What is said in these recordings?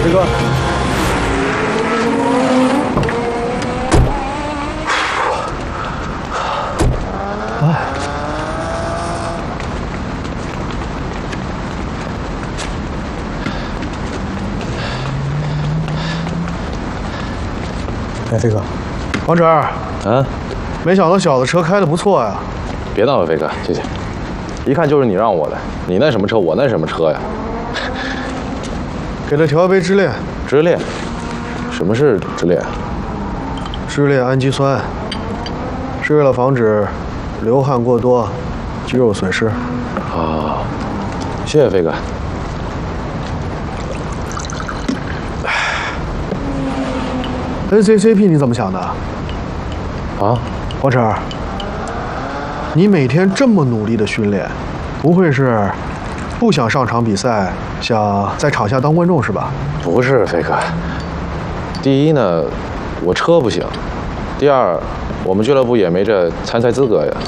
飞哥。哎，飞哥， 王哲， 啊， 没想到小子车开得不错呀。 别闹了，飞哥，谢谢。一看就是你让我的，你那什么车，我那什么车呀？ 给他调一杯支链。 支链？什么是支链？ 支链氨基酸，是为了防止流汗过多、肌肉损失。 啊，谢谢飞哥。 NCCP 你怎么想的？ 啊， 王晨，你每天这么努力的训练，不会是不想上场比赛，想在场下当观众是吧？ 不是飞哥。第一呢，我车不行；第二，我们俱乐部也没这参赛资格呀。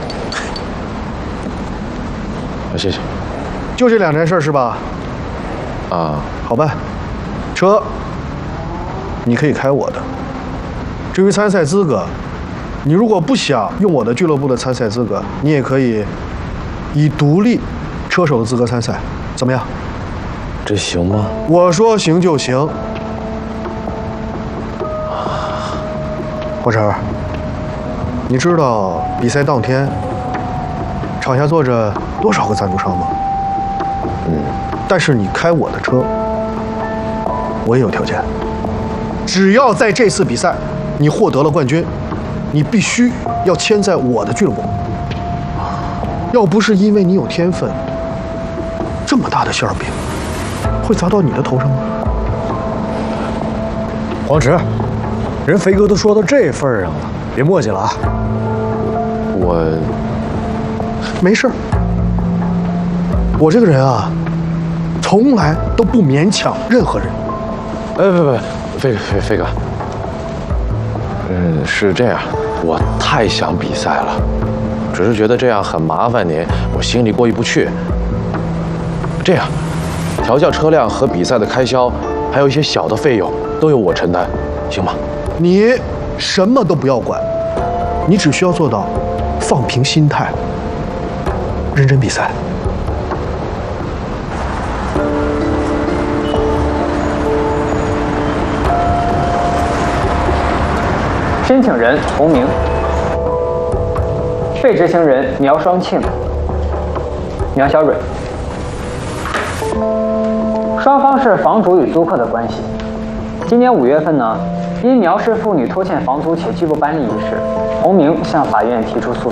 谢谢。 就这2件事是吧？ 啊， 好办，车你可以开我的。至于参赛资格，你如果不想用我的俱乐部的参赛资格，你也可以以独立车手的资格参赛，怎么样？ 这行吗？ 我说行就行。黄晨，你知道比赛当天场下坐着多少个赞助商吗？但是你开我的车，我也有条件。只要在这次比赛你获得了冠军，你必须要签在我的俱乐部。要不是因为你有天分，这么大的馅儿饼会砸到你的头上吗？ 黄池，人飞哥都说到这份儿上了，别磨叽了啊！ 我没事儿，我这个人啊，从来都不勉强任何人。 不，飞哥，是这样，我太想比赛了，只是觉得这样很麻烦你，我心里过意不去。这样，调教车辆和比赛的开销，还有一些小的费用，都由我承担，行吗？ 你什么都不要管，你只需要做到放平心态，认真比赛。 申请人洪明，被执行人苗双庆、苗小蕊。双方是房主与租客的关系。今年5月份呢，因苗氏妇女拖欠房租且拒不搬离一事，洪明向法院提出诉讼。